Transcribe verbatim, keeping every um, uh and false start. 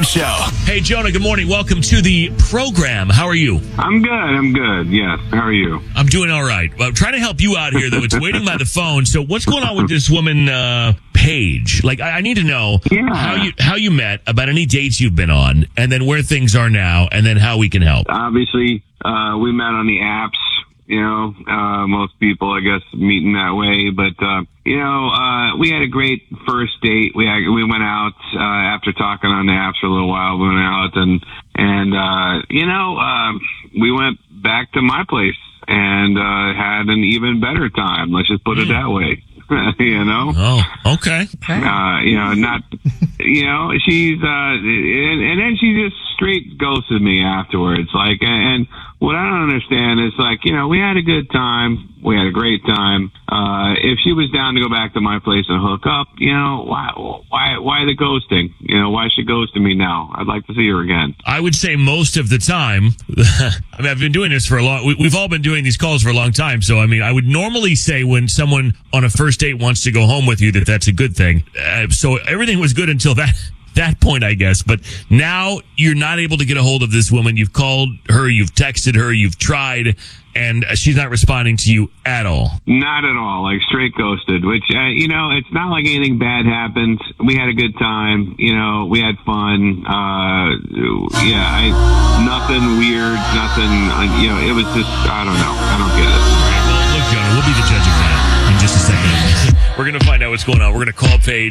Show. Hey, Jonah, good morning. Welcome to the program. How are you? I'm good. I'm good. Yes. How are you? I'm doing all right. Well, I'm trying to help you out here, though. It's waiting by the phone. So what's going on with this woman, uh, Paige? Like, I, I need to know Yeah. how you how you met, about any dates you've been on, and then where things are now, and then how we can help. Obviously, uh, we met on the apps. You know, uh, most people, I guess, meet in that way. But, uh, you know, uh, we had a great first date. We had, we went out, uh, after talking on the apps for a little while. We went out and, and, uh, you know, um, we went back to my place and, uh, had an even better time. Let's just put it that way. You know? Oh, okay. Uh, you know, not, you know, she's, uh, and, and then she just straight ghosted me afterwards. Like, and what I don't understand is, like, you know, we had a good time. We had a great time. Uh, if she was down to go back to my place and hook up, you know, why, why, why the ghosting? You know, why is she ghosting me now? I'd like to see her again. I would say most of the time, I mean, I've been doing this for a long, we, we've all been doing these calls for a long time. So, I mean, I would normally say when someone on a first date wants to go home with you that that's a good thing. Uh, so everything was good until that, that point, I guess. But now you're not able to get a hold of this woman. You've called her, you've texted her, you've tried, and she's not responding to you at all. Not at all, like straight ghosted, which, uh, you know, it's not like anything bad happened. We had a good time, you know, we had fun. Uh, yeah, I, nothing weird, nothing, uh, you know, it was just, I don't know. I don't get it. All right, well, look, Jonah, we'll be the judge of that in just a second. We're going to find out what's going on. We're going to call Paige.